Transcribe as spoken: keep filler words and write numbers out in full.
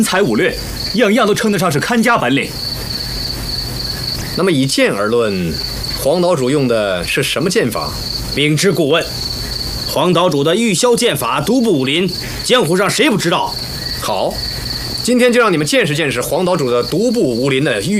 才武略，样样都称得上是看家本领。 那么以剑而论，黄岛主用的是什么剑法？ 禀知顾问，黄岛主的玉箫剑法独步武林，江湖上谁不知道？ 好，今天就让你们见识见识黄岛主的独步武林的玉